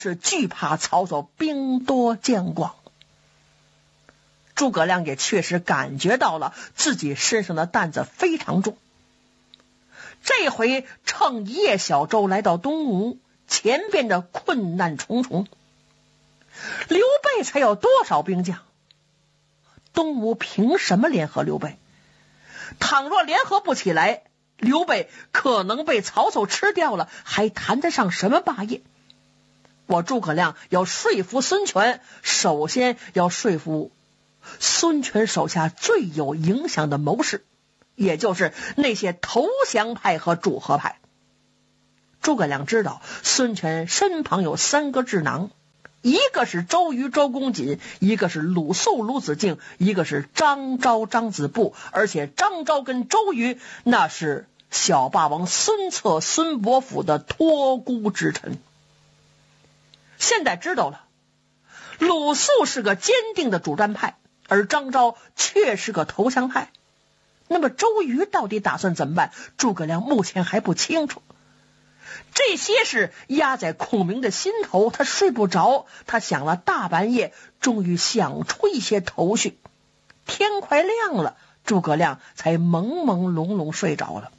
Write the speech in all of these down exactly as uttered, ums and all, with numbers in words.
是惧怕曹操兵多将广。诸葛亮也确实感觉到了自己身上的担子非常重。这回乘一叶小舟来到东吴，前边的困难重重。刘备才有多少兵将？东吴凭什么联合刘备？倘若联合不起来，刘备可能被曹操吃掉了，还谈得上什么霸业？我诸葛亮要说服孙权，首先要说服孙权手下最有影响的谋士，也就是那些投降派和主和派。诸葛亮知道孙权身旁有三个智囊，一个是周瑜周公瑾，一个是鲁肃鲁子敬，一个是张昭张子布，而且张昭跟周瑜那是小霸王孙策孙伯符的托孤之臣。现在知道了，鲁肃是个坚定的主战派，而张昭却是个投降派。那么周瑜到底打算怎么办？诸葛亮目前还不清楚。这些事压在孔明的心头，他睡不着，他想了大半夜，终于想出一些头绪。天快亮了，诸葛亮才朦朦胧胧睡着了。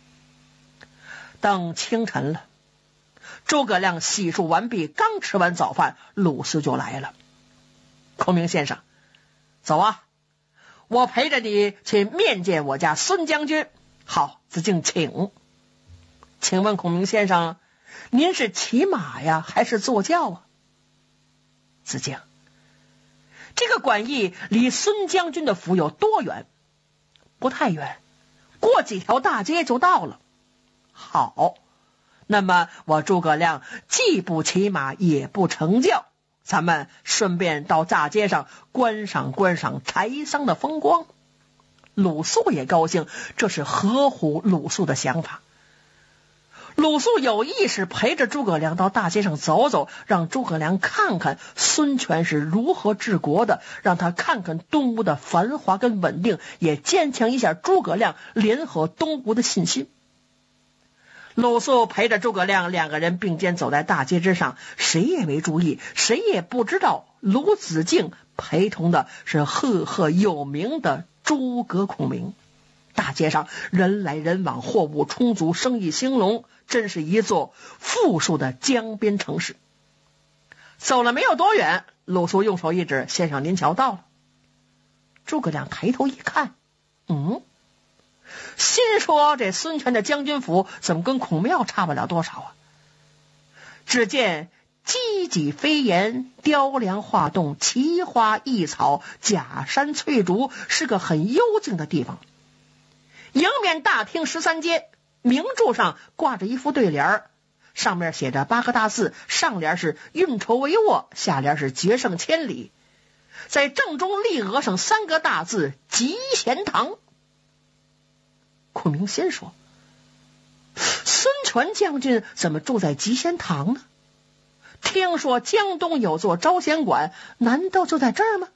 等清晨了，诸葛亮洗漱完毕，刚吃完早饭，鲁肃就来了。孔明先生，走啊，我陪着你去面见我家孙将军。好，子敬请。请问孔明先生，您是骑马呀，还是坐轿啊？子敬，这个馆驿离孙将军的府有多远？不太远，过几条大街就到了。好，那么我诸葛亮既不骑马也不乘轿，咱们顺便到大街上观赏观赏柴桑的风光。鲁肃也高兴，这是合乎鲁肃的想法。鲁肃有意识陪着诸葛亮到大街上走走，让诸葛亮看看孙权是如何治国的，让他看看东吴的繁华跟稳定，也坚强一下诸葛亮联合东吴的信心。鲁肃陪着诸葛亮两个人并肩走在大街之上，谁也没注意，谁也不知道鲁子敬陪同的是赫赫有名的诸葛孔明。大街上人来人往，货物充足，生意兴隆，真是一座富庶的江边城市。走了没有多远，鲁肃用手一指，先生您瞧到了。诸葛亮抬头一看，嗯，心说这孙权的将军府怎么跟孔庙差不了多少啊？只见积脊飞檐，雕梁画栋，奇花异草，假山翠竹，是个很幽静的地方。迎面大厅十三街，明柱上挂着一副对联，上面写着八个大字，上联是运筹帷幄，下联是决胜千里，在正中立额上三个大字集贤堂。孔明先说，孙权将军怎么住在集贤堂呢？听说江东有座招贤馆，难道就在这儿吗？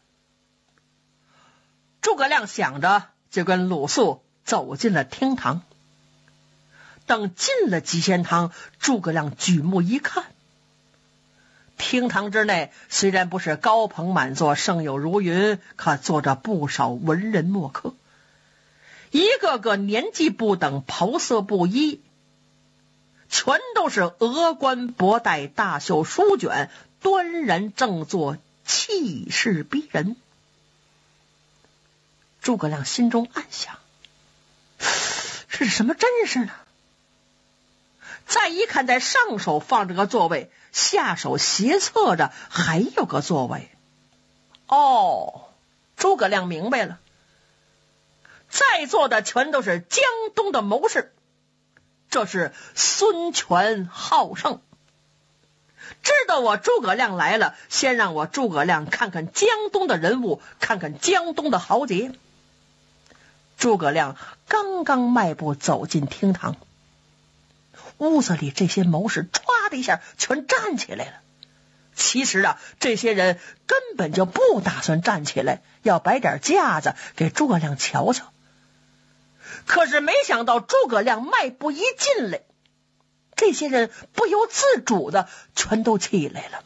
诸葛亮想着，就跟鲁肃走进了厅堂。等进了集贤堂，诸葛亮举目一看，厅堂之内虽然不是高朋满座，盛友如云，可坐着不少文人墨客，一个个年纪不等，袍色不一，全都是峨冠博带，大袖书卷，端然正坐，气势逼人。诸葛亮心中暗想，这是什么阵势呢？再一看，在上手放着个座位，下手斜侧着还有个座位。哦，诸葛亮明白了，在座的全都是江东的谋士，这是孙权好胜。知道我诸葛亮来了，先让我诸葛亮看看江东的人物，看看江东的豪杰。诸葛亮刚刚迈步走进厅堂，屋子里这些谋士唰的一下全站起来了。其实啊，这些人根本就不打算站起来，要摆点架子给诸葛亮瞧瞧。可是没想到诸葛亮迈步一进来，这些人不由自主的全都起来了。